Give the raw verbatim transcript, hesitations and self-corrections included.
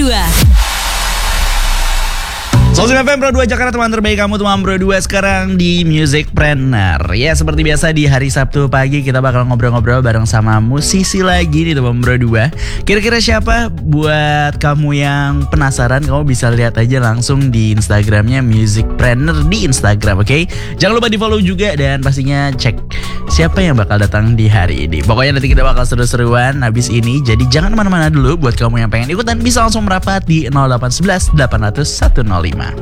dua. Soulsim F M Pro dua Jakarta, teman terbaik kamu, teman Pro dua sekarang di Musicpreneur. Ya, seperti biasa di hari Sabtu pagi kita bakal ngobrol-ngobrol bareng sama musisi lagi nih teman Pro dua. Kira-kira siapa? Buat kamu yang penasaran, kamu bisa lihat aja langsung di Instagramnya Musicpreneur di Instagram, oke? Okay? Jangan lupa di follow juga dan pastinya cek siapa yang bakal datang di hari ini. Pokoknya nanti kita bakal seru-seruan habis ini. Jadi jangan kemana-mana dulu. Buat kamu yang pengen ikutan bisa langsung merapat di nol delapan satu satu delapan nol nol satu nol lima.